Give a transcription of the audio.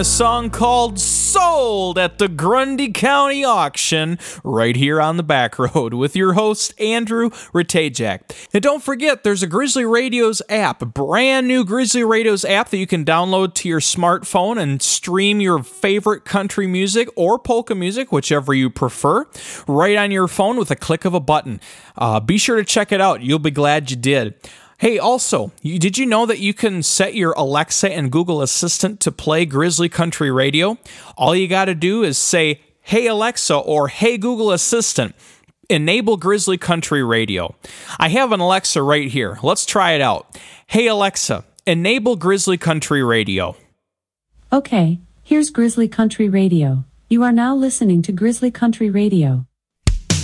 A song called Sold at the Grundy County Auction right here on the back road with your host, Andrew Ratajak. And don't forget, there's a Grizzly Radios app, a brand new Grizzly Radios app that you can download to your smartphone and stream your favorite country music or polka music, whichever you prefer, right on your phone with a click of a button. Be sure to check it out. You'll be glad you did. Hey, also, did you know that you can set your Alexa and Google Assistant to play Grizzly Country Radio? All you got to do is say, "Hey Alexa," or "Hey Google Assistant, enable Grizzly Country Radio." I have an Alexa right here. Let's try it out. "Hey Alexa, enable Grizzly Country Radio." Okay, here's Grizzly Country Radio. You are now listening to Grizzly Country Radio.